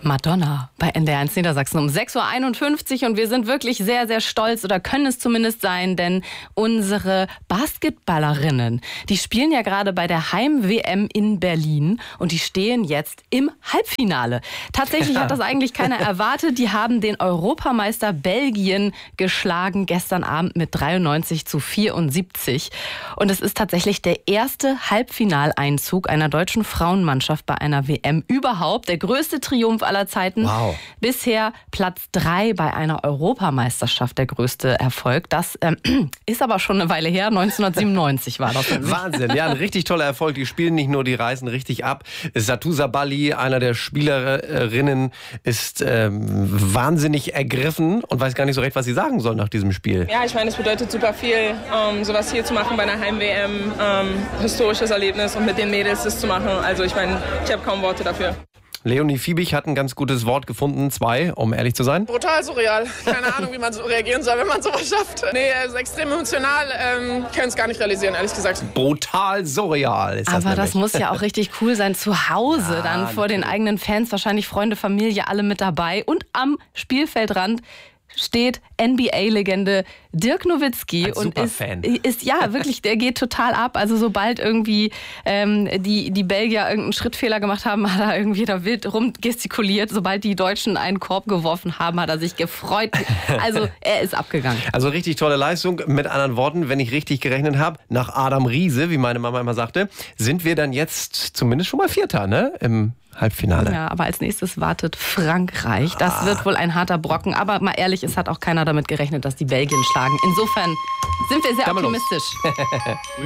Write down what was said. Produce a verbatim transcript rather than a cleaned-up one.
Madonna bei N D R eins Niedersachsen um sechs Uhr einundfünfzig und wir sind wirklich sehr, sehr stolz oder können es zumindest sein, denn unsere Basketballerinnen, die spielen ja gerade bei der Heim-W M in Berlin und die stehen jetzt im Halbfinale. Tatsächlich Ja. hat das eigentlich keiner erwartet. Die haben den Europameister Belgien geschlagen gestern Abend mit dreiundneunzig zu vierundsiebzig. Und es ist tatsächlich der erste Halbfinaleinzug einer deutschen Frauenmannschaft bei einer W M überhaupt. Der größte Triumph aller Zeiten. Wow. Bisher Platz drei bei einer Europameisterschaft, der größte Erfolg. Das ähm, ist aber schon eine Weile her. neunzehnhundertsiebenundneunzig war das. Wahnsinn, ja, ein richtig toller Erfolg. Die spielen nicht nur, die reisen richtig ab. Satou Sabali, einer der Spielerinnen, ist ähm, wahnsinnig ergriffen und weiß gar nicht so recht, was sie sagen soll nach diesem Spiel. Ja, ich meine, es bedeutet super viel, ähm, sowas hier zu machen bei einer Heim-W M. Ähm, historisches Erlebnis und mit den Mädels das zu machen. Also ich meine, ich habe kaum Worte dafür. Leonie Fiebig hat ein ganz gutes Wort gefunden, zwei, um ehrlich zu sein. Brutal surreal. Keine Ahnung, wie man so reagieren soll, wenn man sowas schafft. Nee, es ist extrem emotional. Ähm, ich kann es gar nicht realisieren, ehrlich gesagt. Brutal surreal ist das. Aber das nämlich. muss ja auch richtig cool sein, zu Hause Ja, dann vor den natürlich. eigenen Fans, wahrscheinlich Freunde, Familie, alle mit dabei. Und am Spielfeldrand steht N B A-Legende Dirk Nowitzki Ein und ist, Superfan. ist ja wirklich, der geht total ab. Also sobald irgendwie ähm, die, die Belgier irgendeinen Schrittfehler gemacht haben, hat er irgendwie da wild rumgestikuliert. Sobald die Deutschen einen Korb geworfen haben, hat er sich gefreut. Also er ist abgegangen. Also richtig tolle Leistung. Mit anderen Worten, wenn ich richtig gerechnet habe, nach Adam Riese, wie meine Mama immer sagte, sind wir dann jetzt zumindest schon mal Vierter, ne? Im Halbfinale. Ja, aber als nächstes wartet Frankreich. Das wird wohl ein harter Brocken. Aber mal ehrlich, es hat auch keiner damit gerechnet, dass die Belgien schlagen. Insofern sind wir sehr Dann mal los. optimistisch.